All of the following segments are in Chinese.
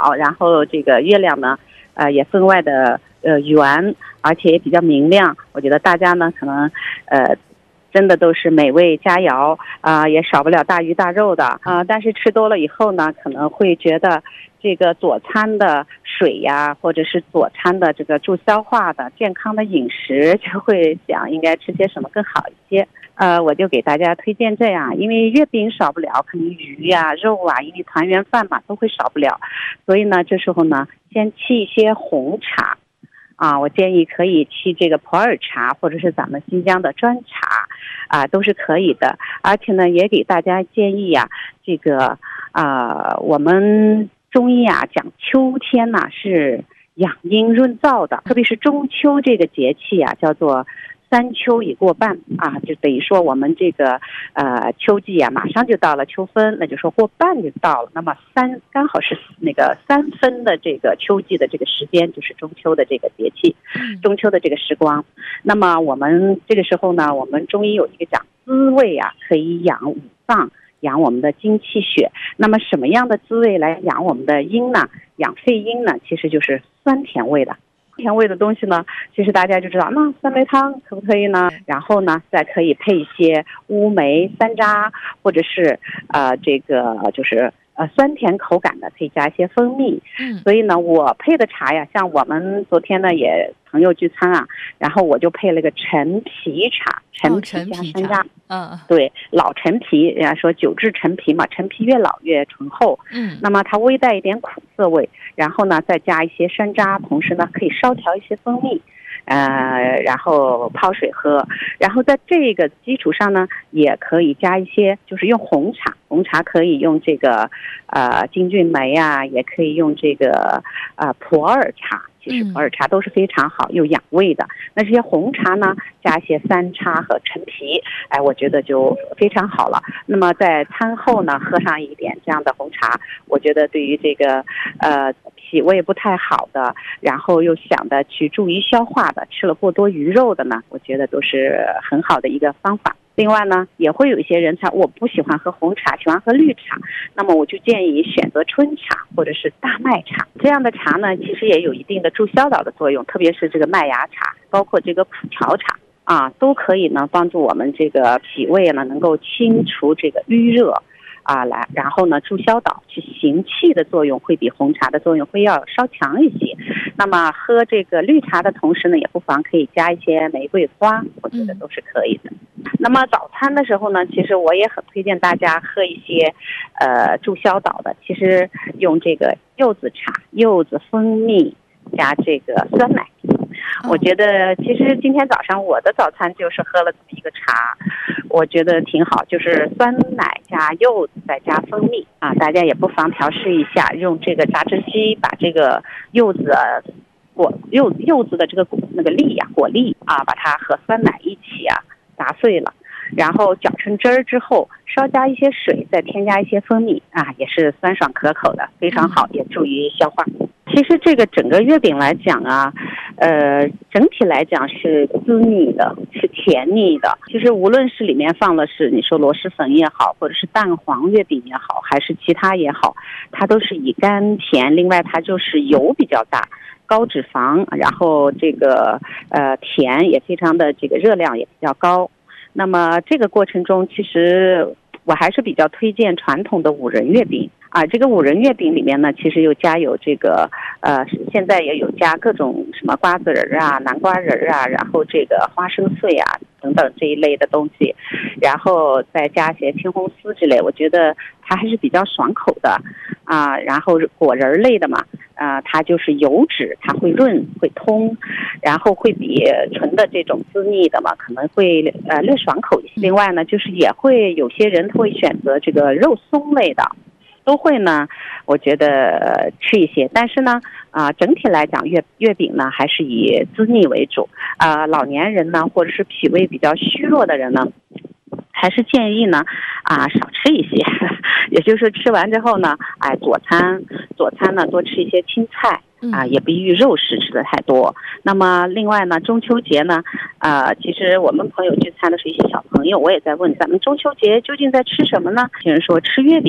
好，然后这个月亮呢，也分外的圆，而且也比较明亮。我觉得大家呢可能真的都是美味佳肴也少不了大鱼大肉的但是吃多了以后呢，可能会觉得这个佐餐的水呀，或者是佐餐的这个助消化的健康的饮食，就会想应该吃些什么更好一些。我就给大家推荐这样，因为月饼少不了，肯定鱼呀、肉啊，因为团圆饭嘛都会少不了，所以呢，这时候呢，先沏一些红茶。我建议可以沏这个普洱茶，或者是咱们新疆的砖茶，都是可以的。而且呢，也给大家建议这个我们中医讲秋天呢是养阴润燥的，特别是中秋这个节气叫做三秋已过半就等于说我们这个秋季马上就到了秋分，那就说过半就到了。那么刚好是那个三分的这个秋季的这个时间，就是中秋的这个节气，中秋的这个时光。那么我们这个时候呢，我们中医有一个讲滋味可以养五脏，养我们的精气血。那么什么样的滋味来养我们的阴呢？养肺阴呢，其实就是酸甜味的。甜味的东西呢，其实大家就知道，那酸梅汤可不可以呢？然后呢，再可以配一些乌梅、山楂，或者是这个就是酸甜口感的，可以加一些蜂蜜。所以呢，我配的茶像我们昨天呢也朋友聚餐然后我就配了个陈皮茶，陈皮加山楂。对，老陈皮，人家说久治陈皮嘛，陈皮越老越醇厚。那么它微带一点苦涩味，然后呢再加一些山楂，同时呢可以烧调一些蜂蜜。然后泡水喝，然后在这个基础上呢，也可以加一些，就是用红茶可以用这个金骏眉也可以用这个普洱茶。其实普洱茶都是非常好又养胃的。那这些红茶呢，加一些山茶和陈皮，我觉得就非常好了。那么在餐后呢，喝上一点这样的红茶，我觉得对于这个脾胃不太好的，然后又想的去注意消化的，吃了过多鱼肉的呢，我觉得都是很好的一个方法。另外呢，也会有一些人我不喜欢喝红茶，喜欢喝绿茶，那么我就建议选择春茶或者是大麦茶。这样的茶呢，其实也有一定的助消导的作用，特别是这个麦芽茶，包括这个苦荞茶都可以呢帮助我们这个脾胃呢能够清除这个淤热然后呢助消导，去行气的作用会比红茶的作用会要稍强一些。那么喝这个绿茶的同时呢，也不妨可以加一些玫瑰花，我觉得都是可以的。那么早餐的时候呢，其实我也很推荐大家喝一些助消导的，其实用这个柚子茶，柚子蜂蜜加这个酸奶。我觉得其实今天早上我的早餐就是喝了这么一个茶，我觉得挺好，就是酸奶加柚子再加蜂蜜大家也不妨调试一下，用这个榨汁机把这个柚子的这个那个粒果粒把它和酸奶一起砸碎了，然后搅成汁儿之后，稍加一些水，再添加一些蜂蜜也是酸爽可口的，非常好，也助于消化。其实这个整个月饼来讲整体来讲是滋腻的，是甜腻的。其实无论是里面放的是你说螺蛳粉也好，或者是蛋黄月饼也好，还是其他也好，它都是以甘甜，另外它就是油比较大，高脂肪，然后这个甜也非常的这个热量也比较高。那么这个过程中，其实我还是比较推荐传统的五仁月饼这个五仁月饼里面呢，其实又加有这个现在也有加各种什么瓜子仁南瓜仁然后这个花生碎等等这一类的东西，然后再加些青红丝之类，我觉得它还是比较爽口的然后果仁类的嘛它就是油脂，它会润会通，然后会比纯的这种滋腻的嘛可能会略爽口一些。另外呢，就是也会有些人会选择这个肉松类的，都会呢我觉得吃一些。但是呢整体来讲月饼呢还是以滋腻为主老年人呢或者是脾胃比较虚弱的人呢，还是建议呢少吃一些也就是说吃完之后呢佐餐呢多吃一些青菜也不宜肉食吃的太多。那么另外呢，中秋节呢其实我们朋友聚餐的是一些小朋友，我也在问咱们中秋节究竟在吃什么呢？有人说吃月饼，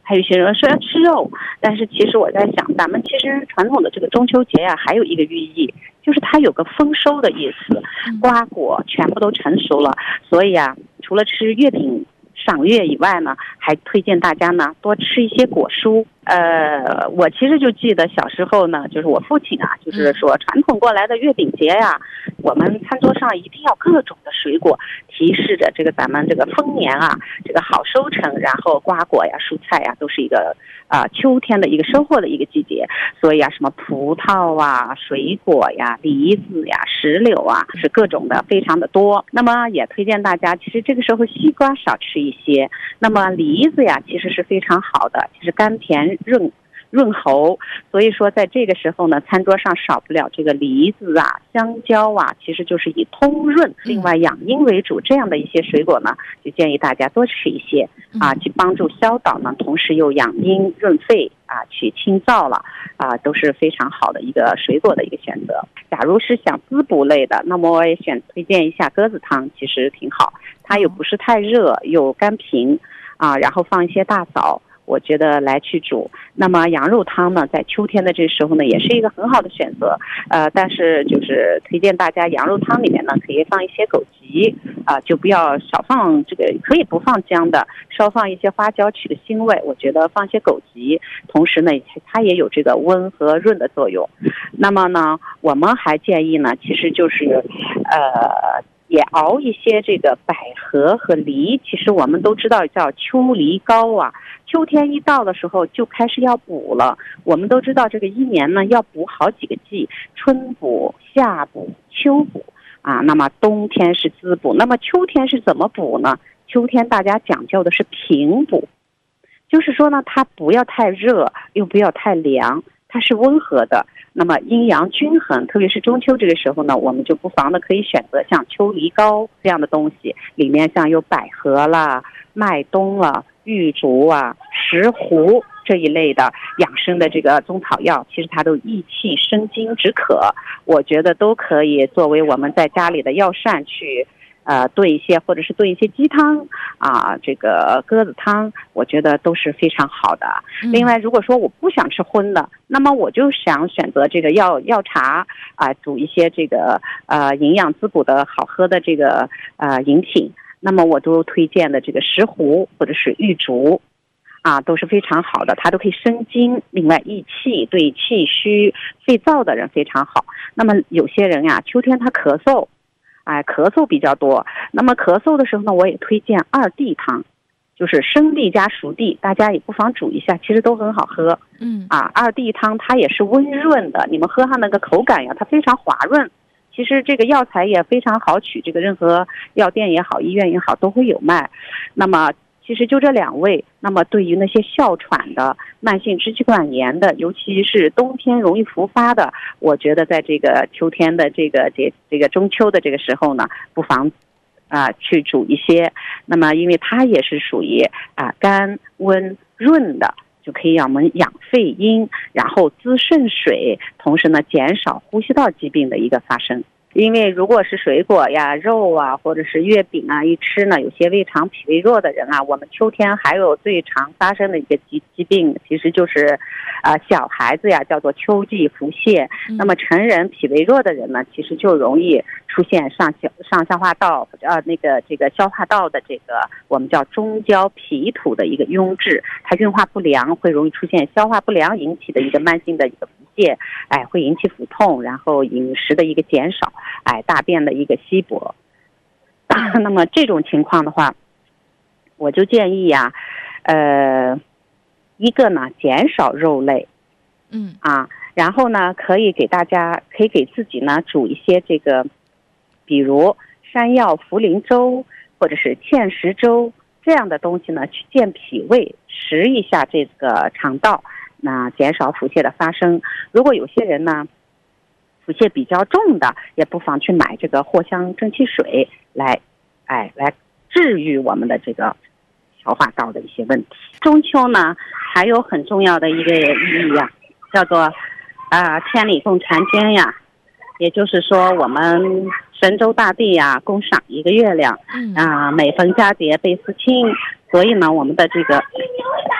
还有些人说要吃肉，但是其实我在想，咱们其实传统的这个中秋节呀，还有一个寓意，就是它有个丰收的意思，瓜果全部都成熟了，所以啊，除了吃月饼赏月以外呢，还推荐大家呢多吃一些果蔬。我其实就记得小时候呢，就是我父亲啊，就是说传统过来的月饼节呀，我们餐桌上一定要各种的水果，提示着这个咱们这个丰年啊，这个好收成，然后瓜果呀、蔬菜呀，都是一个秋天的一个收获的一个季节，所以啊，什么葡萄啊、水果呀、梨子呀、石榴啊，是各种的非常的多。那么也推荐大家，其实这个时候西瓜少吃一些，那么梨子呀，其实是非常好的，其实甘甜润喉，所以说在这个时候呢，餐桌上少不了这个梨子啊、香蕉啊，其实就是以通润、另外养阴为主，这样的一些水果呢，就建议大家多吃一些去帮助消导呢，同时又养阴润肺去清燥了都是非常好的一个水果的一个选择。假如是想滋补类的，那么我也推荐一下鸽子汤，其实挺好，它又不是太热，又甘平然后放一些大枣，我觉得来去煮。那么羊肉汤呢，在秋天的这时候呢，也是一个很好的选择。但是就是推荐大家羊肉汤里面呢，可以放一些枸杞就不要少放这个，可以不放姜的，少放一些花椒去个腥味。我觉得放一些枸杞，同时呢，它也有这个温和润的作用。那么呢，我们还建议呢，其实就是也熬一些这个百合和梨，其实我们都知道叫秋梨膏啊。秋天一到的时候就开始要补了，我们都知道这个一年呢要补好几个季，春补、夏补、秋补那么冬天是滋补，那么秋天是怎么补呢？秋天大家讲究的是平补，就是说呢，它不要太热，又不要太凉，它是温和的，那么阴阳均衡。特别是中秋这个时候呢，我们就不妨的可以选择像秋梨膏这样的东西，里面像有百合啦、麦冬啦、玉竹石斛这一类的养生的这个中草药，其实它都益气生津止渴，我觉得都可以作为我们在家里的药膳去炖一些，或者是炖一些鸡汤这个鸽子汤，我觉得都是非常好的。另外，如果说我不想吃荤的，那么我就想选择这个药茶煮一些这个营养滋补的好喝的这个饮品，那么我都推荐的这个石斛或者是玉竹都是非常好的，它都可以生津，另外益气，对气虚肺燥的人非常好。那么有些人秋天他咳嗽比较多，那么咳嗽的时候呢，我也推荐二地汤，就是生地加熟地，大家也不妨煮一下，其实都很好喝。二地汤它也是温润的，你们喝上那个口感它非常滑润。其实这个药材也非常好取，这个任何药店也好，医院也好都会有卖。那么其实就这两味，那么对于那些哮喘的、慢性支气管炎的，尤其是冬天容易复发的，我觉得在这个秋天的这个中秋的这个时候呢，不妨去煮一些。那么因为它也是属于甘温润的，就可以让我们养肺阴，然后滋肾水，同时呢减少呼吸道疾病的一个发生。因为如果是水果肉或者是月饼一吃呢，有些胃肠脾胃弱的人我们秋天还有最常发生的一个疾病，其实就是小孩子叫做秋季腹泻。那么成人脾胃弱的人呢，其实就容易出现上消化道这个消化道的这个我们叫中焦脾土的一个壅滞，它运化不良，会容易出现消化不良引起的一个慢性的一个腹泻，会引起腹痛，然后饮食的一个减少，大便的一个稀薄。那么这种情况的话，我就建议一个呢减少肉类，然后呢可以给自己呢煮一些这个，比如山药茯苓粥或者是芡实粥这样的东西呢，去健脾胃，食一下这个肠道，那减少腹泻的发生。如果有些人呢腹泻比较重的，也不妨去买这个藿香正气水来治愈我们的这个消化道的一些问题。中秋呢还有很重要的一个意义叫做千里共婵娟也就是说我们神州大地共赏一个月亮每逢佳节倍思亲，所以呢我们的这个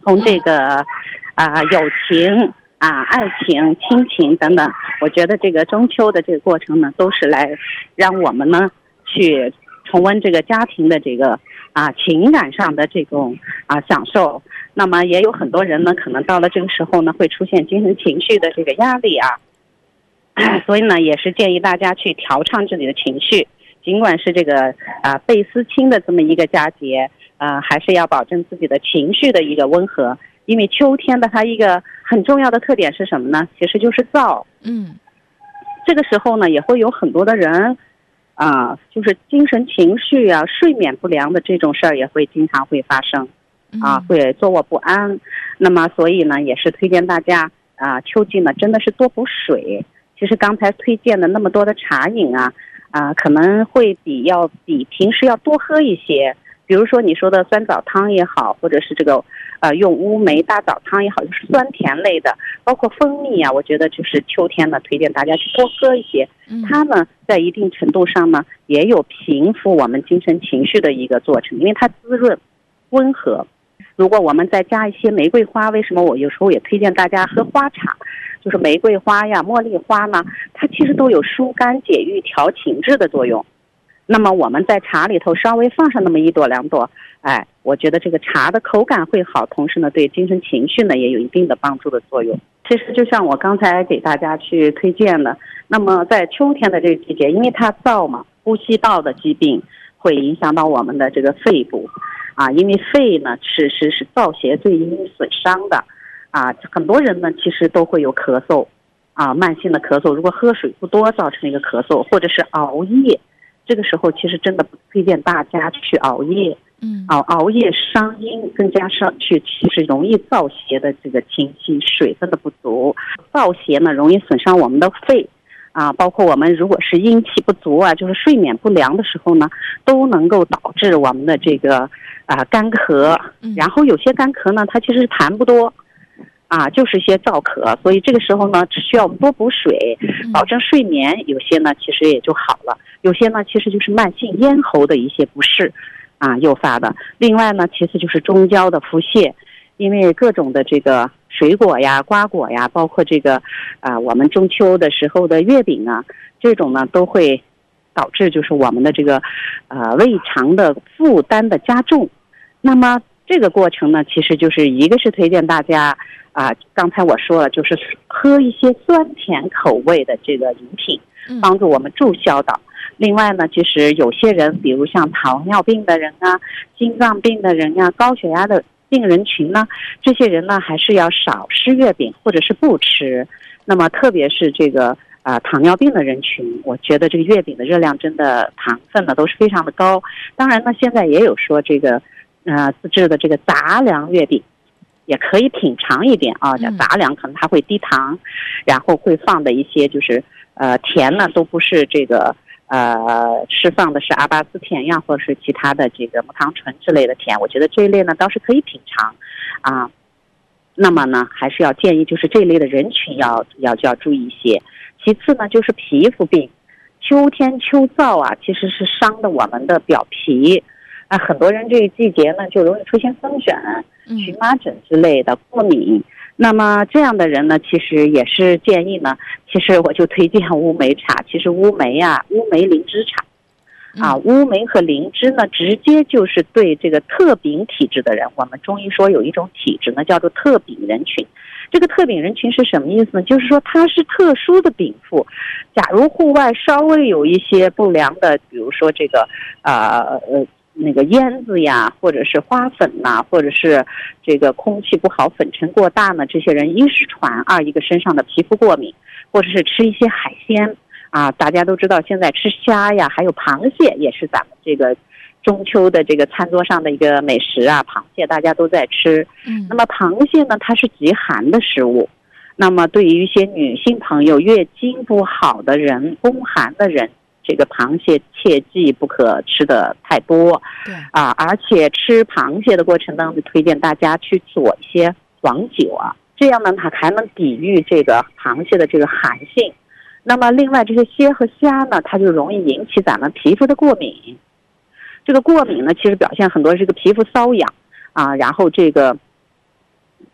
从这个友情爱情、亲情等等，我觉得这个中秋的这个过程呢，都是来让我们呢去重温这个家庭的这个情感上的这种享受。那么也有很多人呢，可能到了这个时候呢，会出现精神情绪的这个压力所以呢，也是建议大家去调畅自己的情绪。尽管是这个倍思亲的这么一个佳节，还是要保证自己的情绪的一个温和。因为秋天的它一个很重要的特点是什么呢？其实就是燥。这个时候呢，也会有很多的人就是精神情绪睡眠不良的这种事儿也会经常会发生会坐卧不安。那么所以呢，也是推荐大家秋季呢真的是多补水。其实刚才推荐的那么多的茶饮可能会比平时要多喝一些。比如说你说的酸枣汤也好，或者是这个用乌梅大枣汤也好，就是酸甜类的，包括蜂蜜我觉得就是秋天呢推荐大家去多喝一些。它呢在一定程度上呢也有平复我们精神情绪的一个过程，因为它滋润温和。如果我们再加一些玫瑰花，为什么我有时候也推荐大家喝花茶？就是玫瑰花茉莉花呢，它其实都有疏肝解郁、调情志的作用。那么我们在茶里头稍微放上那么1朵2朵，我觉得这个茶的口感会好，同时呢对精神情绪呢也有一定的帮助的作用。其实就像我刚才给大家去推荐的，那么在秋天的这个季节，因为它燥嘛，呼吸道的疾病会影响到我们的这个肺部因为肺呢是燥邪最容易损伤的很多人呢其实都会有咳嗽慢性的咳嗽，如果喝水不多造成一个咳嗽，或者是熬夜。这个时候其实真的不推荐大家去熬夜。熬夜伤阴，更加其实容易燥邪的这个情绪，水分的不足，燥邪呢容易损伤我们的肺包括我们如果是阴气不足就是睡眠不良的时候呢，都能够导致我们的这个干咳。然后有些干咳呢，它其实痰不多就是一些燥咳，所以这个时候呢，只需要我们多补水，保证睡眠。有些呢，其实也就好了；有些呢，其实就是慢性咽喉的一些不适诱发的。另外呢，其次就是中焦的腹泻，因为各种的这个水果瓜果包括这个我们中秋的时候的月饼这种呢都会导致就是我们的这个胃肠的负担的加重。那么这个过程呢，其实就是一个是推荐大家刚才我说了，就是喝一些酸甜口味的这个饮品，帮助我们助消导。另外呢，其实有些人，比如像糖尿病的人心脏病的人高血压的病人群呢，这些人呢还是要少吃月饼，或者是不吃。那么特别是这个糖尿病的人群，我觉得这个月饼的热量真的糖分呢都是非常的高。当然呢，现在也有说这个自制的这个杂粮月饼也可以品尝一点杂粮可能它会低糖，然后会放的一些就是甜呢都不是这个释放的是阿巴斯甜或者是其他的这个木糖醇之类的甜，我觉得这一类呢倒是可以品尝那么呢还是要建议就是这一类的人群要注意一些。其次呢就是皮肤病，秋天秋燥其实是伤的我们的表皮很多人这个季节呢就容易出现风疹、荨麻疹之类的过敏。那么这样的人呢，其实也是建议呢，其实我就推荐乌梅茶。其实乌梅灵芝茶乌梅和灵芝呢，直接就是对这个特禀体质的人，我们中医说有一种体质呢叫做特禀人群。这个特禀人群是什么意思呢？就是说它是特殊的禀赋。假如户外稍微有一些不良的，比如说这个那个烟子或者是花粉或者是这个空气不好，粉尘过大呢，这些人一是喘，二一个身上的皮肤过敏，或者是吃一些海鲜大家都知道现在吃虾还有螃蟹也是咱们这个中秋的这个餐桌上的一个美食螃蟹大家都在吃。那么螃蟹呢，它是极寒的食物，那么对于一些女性朋友、月经不好的人、宫寒的人，这个螃蟹切记不可吃的太多。而且吃螃蟹的过程当中，推荐大家去做一些黄酒这样呢它还能抵御这个螃蟹的这个寒性。那么另外这些蟹和虾呢，它就容易引起咱们皮肤的过敏。这个过敏呢，其实表现很多是这个皮肤瘙痒然后这个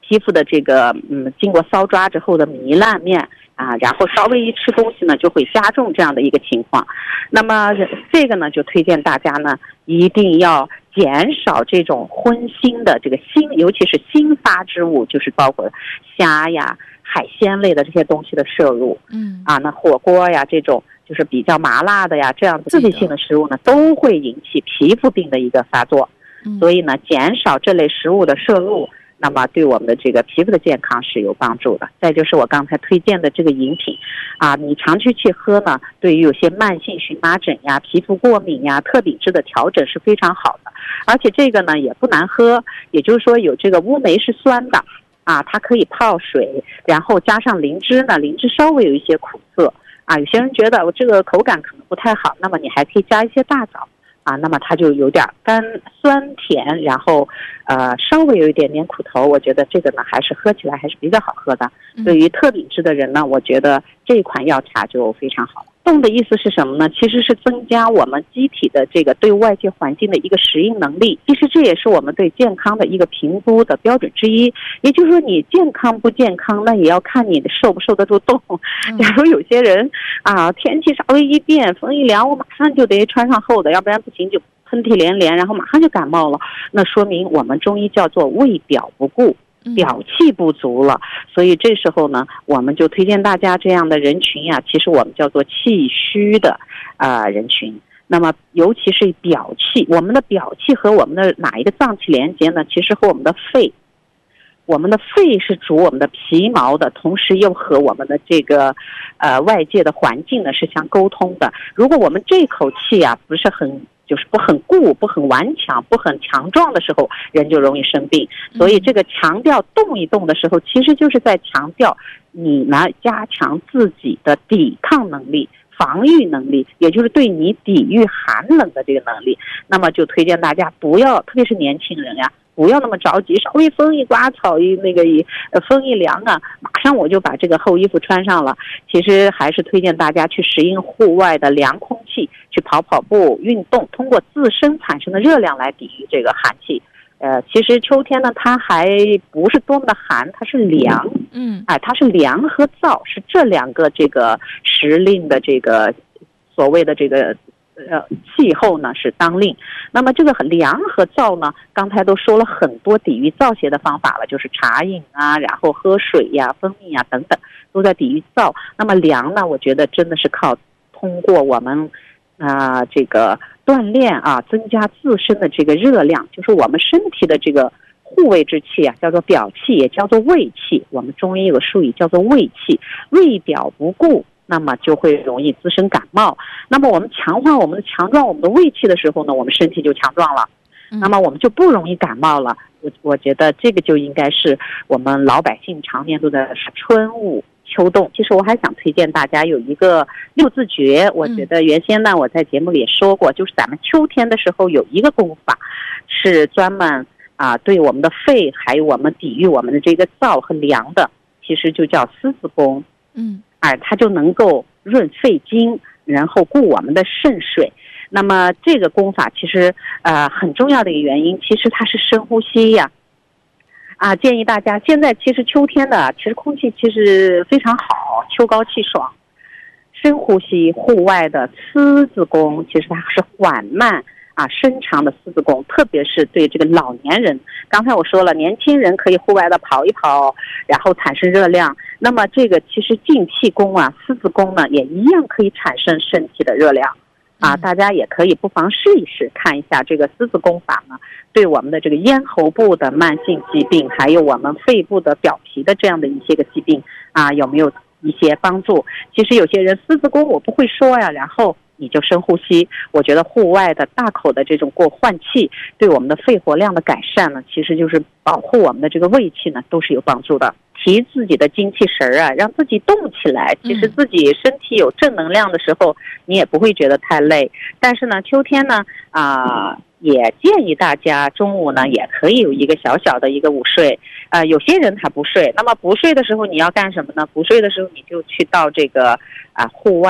皮肤的这个经过搔抓之后的糜烂面啊，然后稍微一吃东西呢就会加重这样的一个情况。那么这个呢就推荐大家呢一定要减少这种荤腥的这个尤其是辛发之物，就是包括虾呀、海鲜类的这些东西的摄入。那火锅呀这种就是比较麻辣的呀，这样刺激性的食物呢都会引起皮肤病的一个发作。所以呢减少这类食物的摄入，那么对我们的这个皮肤的健康是有帮助的。再就是我刚才推荐的这个饮品啊，你长期去喝呢，对于有些慢性荨麻疹呀、皮肤过敏呀、特禀质的调整是非常好的。而且这个呢也不难喝，也就是说有这个乌梅是酸的啊，它可以泡水，然后加上灵芝呢，灵芝稍微有一些苦涩啊，有些人觉得我这个口感可能不太好，那么你还可以加一些大枣啊，那么它就有点甘酸甜，然后稍微有一点点苦头，我觉得这个呢还是喝起来还是比较好喝的。对于特禀质的人呢，我觉得这一款药茶就非常好了。动的意思是什么呢？其实是增加我们机体的这个对外界环境的一个适应能力。其实这也是我们对健康的一个评估的标准之一。也就是说，你健康不健康，那也要看你受不受得住冻。假如有些人啊，天气稍微一变，风一凉，我马上就得穿上厚的，要不然不行就喷嚏连连，然后马上就感冒了。那说明我们中医叫做胃表不顾。表气不足了，所以这时候呢，我们就推荐大家这样的人群呀，其实我们叫做气虚的人群。那么尤其是表气，我们的表气和我们的哪一个脏器连接呢？其实和我们的肺。我们的肺是主我们的皮毛的，同时又和我们的这个外界的环境呢是相沟通的。如果我们这口气啊不是不很固、不很顽强、不很强壮的时候，人就容易生病。所以这个强调动一动的时候，其实就是在强调你呢加强自己的抵抗能力、防御能力，也就是对你抵御寒冷的这个能力。那么就推荐大家不要，特别是年轻人呀，不要那么着急，稍微风一刮，风一凉啊，马上我就把这个厚衣服穿上了。其实还是推荐大家去适应户外的凉空气，去跑跑步、运动，通过自身产生的热量来抵御这个寒气。其实秋天呢，它还不是多么的寒，它是凉。它是凉和燥，是这两个这个时令的这个所谓的这个气候呢是当令。那么这个凉和燥呢，刚才都说了很多抵御燥邪的方法了，就是茶饮啊，然后喝水呀、蜂蜜呀等等，都在抵御燥。那么凉呢，我觉得真的是靠通过我们这个锻炼啊，增加自身的这个热量，就是我们身体的这个护卫之气啊，叫做表气，也叫做胃气。我们中医有个术语叫做胃气，胃表不顾，那么就会容易滋生感冒。那么我们强壮我们的胃气的时候呢，我们身体就强壮了，那么我们就不容易感冒了。我觉得这个就应该是我们老百姓常年都在春捂秋冻。其实我还想推荐大家有一个六字诀，我觉得原先呢我在节目里也说过，就是咱们秋天的时候有一个功法是专门对我们的肺还有我们抵御我们的这个燥和凉的，其实就叫狮子功。它就能够润肺经，然后固我们的肾水。那么这个功法其实很重要的一个原因，其实它是深呼吸呀。建议大家现在其实秋天的其实空气其实非常好，秋高气爽，深呼吸户外的狮子功，其实它是缓慢深长的狮子功，特别是对这个老年人。刚才我说了，年轻人可以户外的跑一跑，然后产生热量。那么这个其实进气功狮子功呢，也一样可以产生身体的热量。大家也可以不妨试一试，看一下这个狮子功法呢，对我们的这个咽喉部的慢性疾病，还有我们肺部的表皮的这样的一些个疾病有没有一些帮助。其实有些人狮子功我不会说呀，然后你就深呼吸。我觉得户外的大口的这种换气，对我们的肺活量的改善呢，其实就是保护我们的这个胃气呢，都是有帮助的。提自己的精气神让自己动起来。其实自己身体有正能量的时候，你也不会觉得太累。但是呢，秋天呢，也建议大家中午呢也可以有一个小小的一个午睡。有些人他不睡，那么不睡的时候你要干什么呢？不睡的时候你就去到这个户外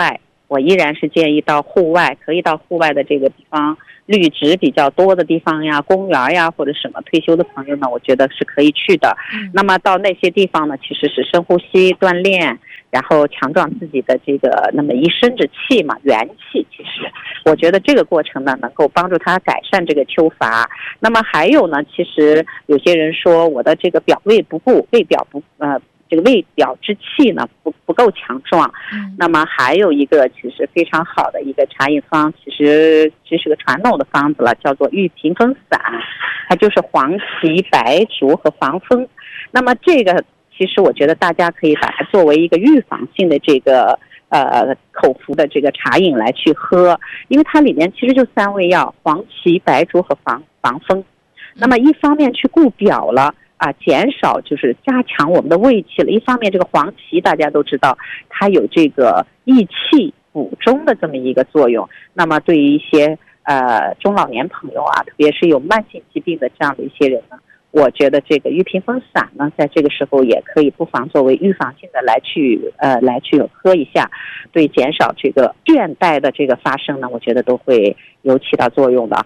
我依然是建议到户外，可以到户外的这个地方，绿植比较多的地方呀，公园呀，或者什么退休的朋友呢，我觉得是可以去的。那么到那些地方呢，其实是深呼吸锻炼，然后强壮自己的这个那么一身之气嘛，元气。其实我觉得这个过程呢，能够帮助他改善这个秋乏。那么还有呢，其实有些人说我的这个表胃不顾，这个胃表之气呢不够强壮，那么还有一个其实非常好的一个茶饮方，其实这是个传统的方子了，叫做玉屏风散，它就是黄芪、白术和防风。那么这个其实我觉得大家可以把它作为一个预防性的这个口服的这个茶饮来去喝，因为它里面其实就3味药：黄芪、白术和防风。那么一方面去顾表了。减少就是加强我们的胃气了。一方面，这个黄芪大家都知道，它有这个益气补中的这么一个作用。那么，对于一些中老年朋友特别是有慢性疾病的这样的一些人呢，我觉得这个玉屏风散呢，在这个时候也可以不妨作为预防性的来去喝一下，对减少这个倦怠的这个发生呢，我觉得都会有起到作用的。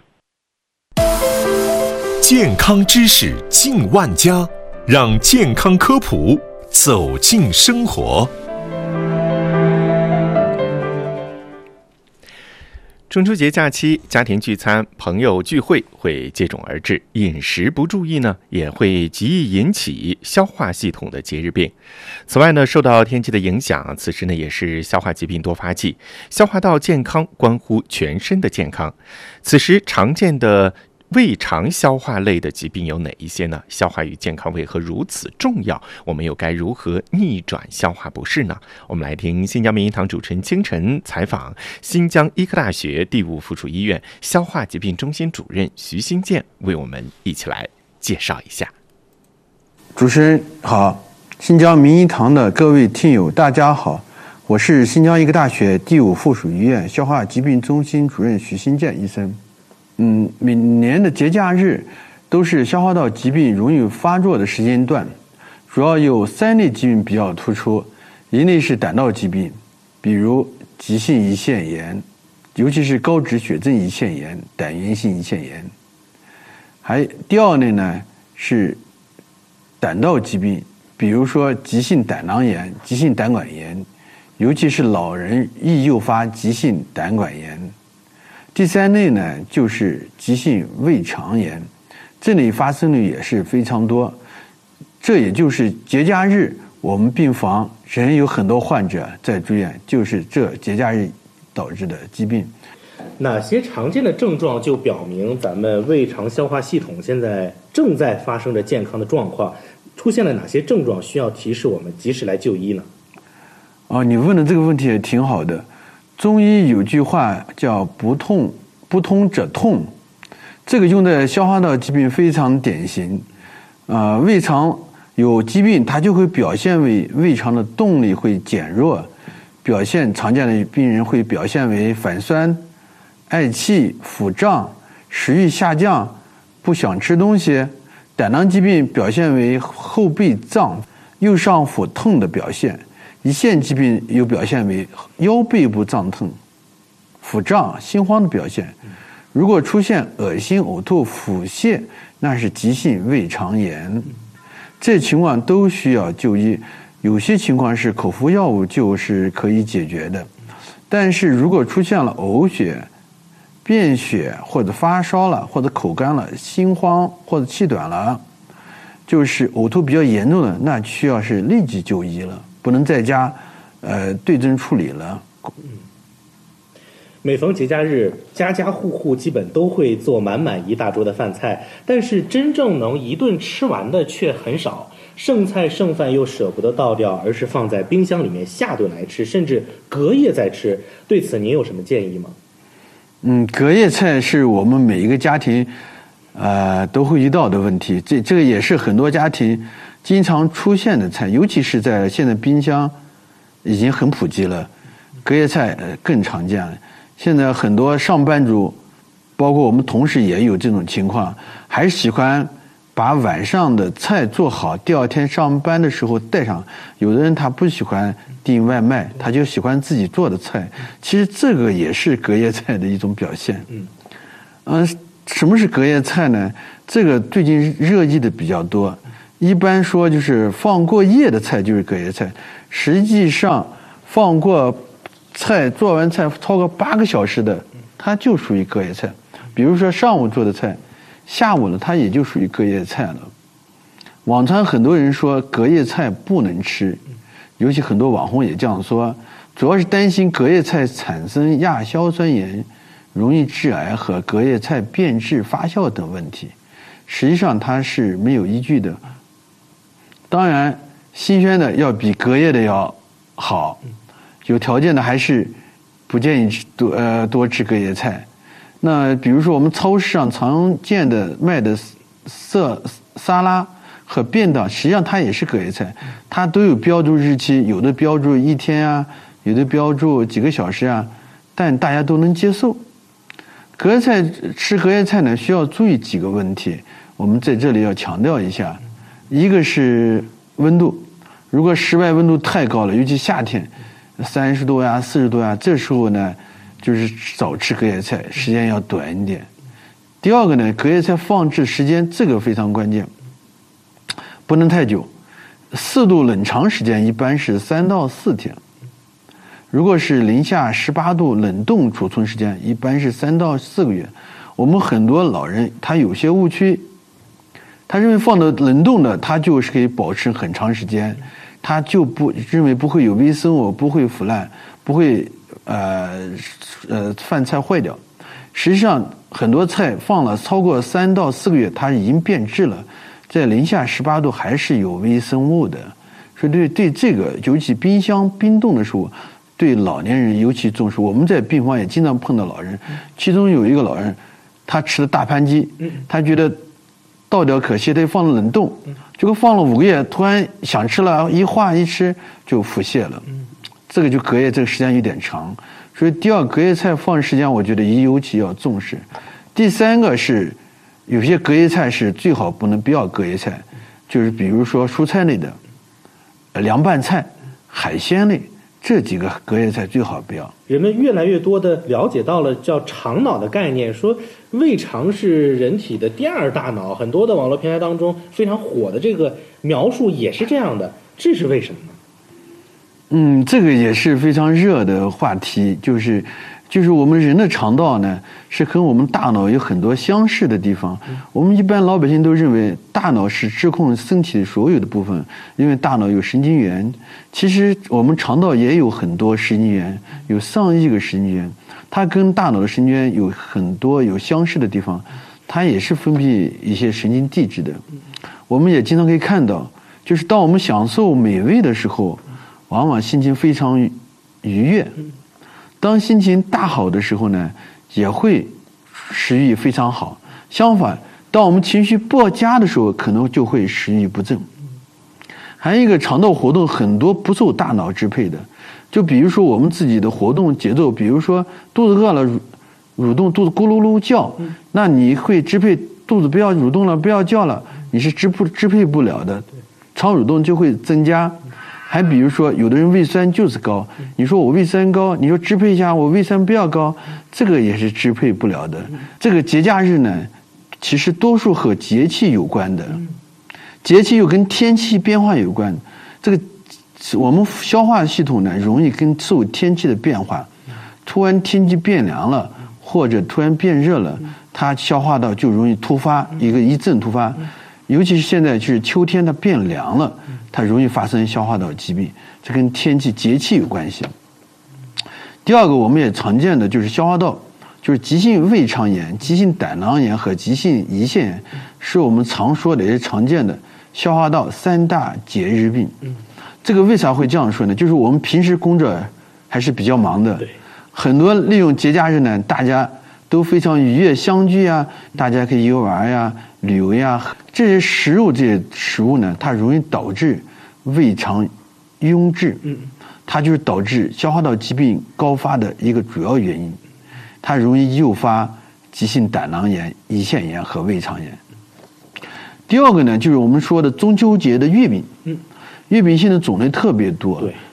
健康知识进万家，让健康科普走进生活。 中秋节假期，家庭聚餐、朋友聚会会接踵而至，饮食不注意呢，也会极易引起消化系统的节日病。此外呢，受到天气的影响，此时呢也是消化疾病多发季，消化道健康关乎全身的健康。此时常见的胃肠消化类的疾病有哪一些呢？消化与健康为何如此重要？我们又该如何逆转消化不适呢？我们来听新疆民营堂主持人清晨采访新疆医科大学第5附属医院消化疾病中心主任徐新建，为我们一起来介绍一下。 主持人好，新疆民医堂的各位听友大家好，我是新疆医科大学第5附属医院消化疾病中心主任徐新建医生。每年的节假日都是消化道疾病容易发作的时间段，主要有3类疾病比较突出。一类是胆道疾病，比如急性胰腺炎，尤其是高脂血症胰腺炎、胆源性胰腺炎。第2类呢是胆道疾病，比如说急性胆囊炎、急性胆管炎，尤其是老人易诱发急性胆管炎。第3类呢就是急性胃肠炎，这类发生率也是非常多。这也就是节假日我们病房仍有很多患者在住院，就是这节假日导致的疾病。 哪些常见的症状就表明咱们胃肠消化系统现在正在发生着健康的状况？出现了哪些症状需要提示我们及时来就医呢？ 你问的这个问题也挺好的。中医有句话叫不通则痛，这个用在消化道疾病非常典型。胃肠有疾病，它就会表现为胃肠的动力会减弱，常见的病人会表现为反酸、嗳气、腹胀、食欲下降、不想吃东西。胆囊疾病表现为后背胀、右上腹痛的表现。胰腺疾病又表现为腰背部胀痛、腹胀、心慌的表现。如果出现恶心、呕吐、腹泻，那是急性胃肠炎。这情况都需要就医，有些情况是口服药物就是可以解决的。但是如果出现了呕血、便血，或者发烧了，或者口干了、心慌或者气短了，就是呕吐比较严重的，那需要是立即就医了，不能在家对症处理了。 每逢节假日，家家户户基本都会做满一大桌的饭菜，但是真正能一顿吃完的却很少。剩菜剩饭又舍不得倒掉，而是放在冰箱里面下顿来吃，甚至隔夜再吃。对此您有什么建议吗？ 隔夜菜是我们每一个家庭都会遇到的问题，这个也是很多家庭经常出现的菜，尤其是在现在冰箱已经很普及了，隔夜菜更常见了。现在很多上班族，包括我们同事也有这种情况，还是喜欢把晚上的菜做好，第2天上班的时候带上。有的人他不喜欢订外卖，他就喜欢自己做的菜。其实这个也是隔夜菜的一种表现。什么是隔夜菜呢？这个最近热议的比较多。一般说就是放过夜的菜就是隔夜菜，实际上放过菜做完菜超过8个小时的，它就属于隔夜菜。比如说上午做的菜，下午呢它也就属于隔夜菜了。网传很多人说隔夜菜不能吃，尤其很多网红也这样说，主要是担心隔夜菜产生亚硝酸盐，容易致癌和隔夜菜变质发酵等问题。实际上它是没有依据的。当然新鲜的要比隔夜的要好，有条件的还是不建议多吃隔夜菜。那比如说我们超市上常见的卖的沙拉和便当，实际上它也是隔夜菜，它都有标注日期，有的标注1天啊，有的标注几个小时啊，但大家都能接受。吃隔夜菜呢，需要注意几个问题，我们在这里要强调一下。一个是温度，如果室外温度太高了，尤其夏天30度呀、40度呀，这时候呢就是少吃隔夜菜，时间要短一点。第二个呢，隔夜菜放置时间这个非常关键，不能太久，4度冷藏时间一般是3到4天。如果是零下18度冷冻储存时间一般是3到4个月。我们很多老人他有些误区，他认为放的冷冻的它就是可以保持很长时间，他就不认为不会有微生物，不会腐烂，不会饭菜坏掉。实际上很多菜放了超过3到4个月，它已经变质了，在零下18度还是有微生物的。所以对这个，尤其冰箱冰冻的时候，对老年人尤其重视。我们在病房也经常碰到老人，其中有一个老人，他吃的大盘鸡，他觉得倒掉可惜，他就放了冷冻，结果放了5个月，突然想吃了，一化一吃就腹泻了。这个就隔夜这个时间有点长，所以第二隔夜菜放时间，我觉得尤其要重视。第三个是有些隔夜菜是最好不要隔夜菜，就是比如说蔬菜类的、凉拌菜、海鲜类。这几个隔夜菜最好不要。 人们越来越多的了解到了叫肠脑的概念，说胃肠是人体的第2大脑，很多的网络平台当中非常火的这个描述也是这样的，这是为什么呢？ 这个也是非常热的话题，就是我们人的肠道呢是跟我们大脑有很多相似的地方。我们一般老百姓都认为大脑是掌控身体所有的部分，因为大脑有神经元。其实我们肠道也有很多神经元，有上亿个神经元，它跟大脑的神经元有很多有相似的地方，它也是分泌一些神经递质的。我们也经常可以看到，就是当我们享受美味的时候，往往心情非常愉悦。当心情大好的时候呢，也会食欲非常好。相反，当我们情绪不佳的时候，可能就会食欲不振。还有一个肠道活动很多不受大脑支配的，就比如说我们自己的活动节奏，比如说肚子饿了蠕动，肚子咕噜噜叫，那你会支配肚子不要蠕动了，不要叫了，你是支配不了的，肠蠕动就会增加。还比如说有的人胃酸就是高，你说我胃酸高，你说支配一下我胃酸不要高，这个也是支配不了的。这个节假日呢，其实多数和节气有关的，节气又跟天气变化有关。这个我们消化系统呢，容易受天气的变化，突然天气变凉了，或者突然变热了，它消化道就容易突发一阵突发。尤其是现在就是秋天它变凉了，它容易发生消化道疾病，这跟天气节气有关系。第二个我们也常见的就是消化道，就是急性胃肠炎、急性胆囊炎和急性胰腺炎，是我们常说的也是常见的消化道3大节日病。这个为啥会这样说呢？就是我们平时工作还是比较忙的，很多利用节假日呢，大家都非常愉悦相聚啊，大家可以游玩呀、旅游呀。这些食物呢，它容易导致胃肠壅滞，它就是导致消化道疾病高发的一个主要原因。它容易诱发急性胆囊炎、胰腺炎和胃肠炎。第二个呢，就是我们说的中秋节的月饼。月饼现在种类特别多，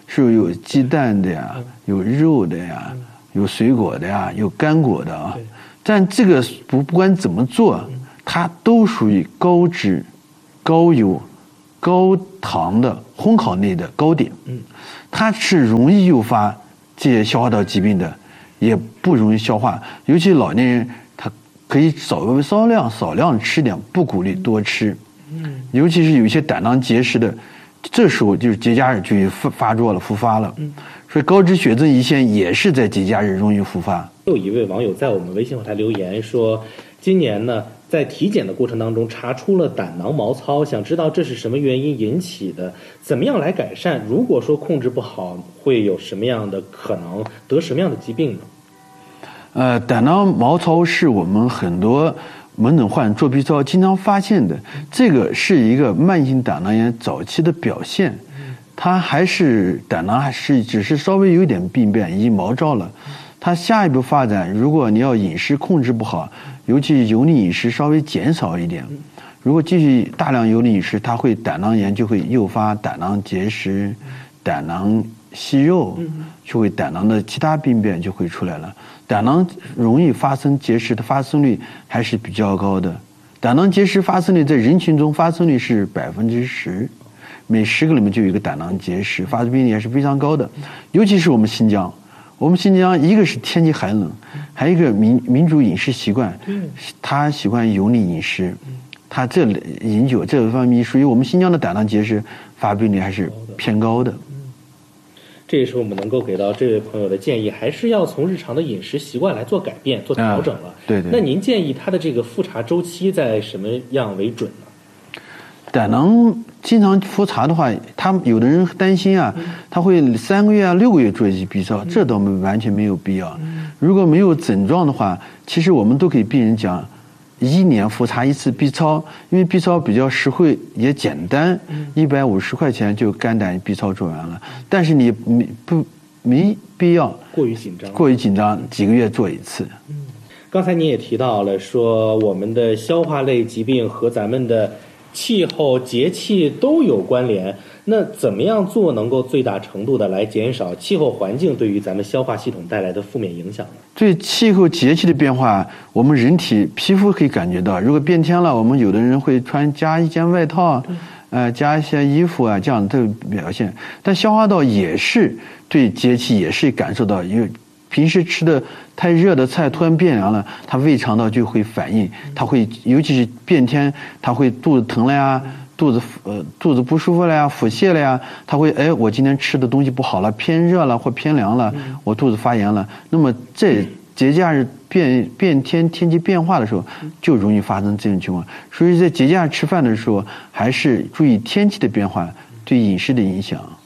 是有鸡蛋的呀，有肉的呀，有水果的呀，有干果的啊。但这个不管怎么做，它都属于高脂、高油、高糖的烘烤类的糕点。它是容易诱发这些消化道疾病的，也不容易消化。尤其老年人，他可以少量吃点，不鼓励多吃。尤其是有一些胆囊结石的，这时候就是节假日就发作了、复发了。所以高脂血症胰腺也是在节假日容易复发。 有一位网友在我们微信后台留言说，今年呢在体检的过程当中查出了胆囊毛糙，想知道这是什么原因引起的，怎么样来改善？如果说控制不好，会有什么样的可能得什么样的疾病呢？ 胆囊毛糙是我们很多门诊患做 B 超经常发现的，这个是一个慢性胆囊炎早期的表现。它还是胆囊还是只是稍微有点病变，已经毛糙了。它下一步发展，如果你要饮食控制不好，尤其油腻饮食稍微减少一点，如果继续大量油腻饮食，它会胆囊炎就会诱发胆囊结石、胆囊息肉，就会胆囊的其他病变就会出来了。胆囊容易发生结石的发生率还是比较高的，胆囊结石发生率在人群中发生率是10%。每10个里面就有一个胆囊结石，发生病例也是非常高的。尤其是我们新疆，一个是天气寒冷，还有一个民族饮食习惯，他喜欢油腻饮食，他饮酒这方面属于我们新疆的胆囊结石发病率还是偏高的。 这也是我们能够给到这位朋友的建议，还是要从日常的饮食习惯来做改变、做调整了。 对。 那您建议他的这个复查周期在什么样为准呢？ 胆囊经常复查的话，他有的人担心啊，他会3个月啊、6个月做一次 B 超，这倒完全没有必要。如果没有症状的话，其实我们都给病人讲，1年复查1次 B 超，因为 B 超比较实惠也简单，150块钱就肝胆 B 超做完了。但是你没必要过于紧张， 几个月做一次。 刚才您也提到了说，我们的消化类疾病和咱们的气候节气都有关联，那怎么样做能够最大程度的来减少气候环境对于咱们消化系统带来的负面影响呢？ 对气候节气的变化，我们人体皮肤可以感觉到，如果变天了，我们有的人会加一件外套，加一些衣服啊，这样的表现。但消化道也是对节气也是感受到，因为平时吃的太热的菜突然变凉了，它胃肠道就会反应，它会尤其是变天，它会肚子疼了呀，肚子不舒服了呀，腹泻了呀，它会我今天吃的东西不好了，偏热了或偏凉了，我肚子发炎了。那么这节假日天气变化的时候，就容易发生这种情况。所以在节假日吃饭的时候，还是注意天气的变化对饮食的影响。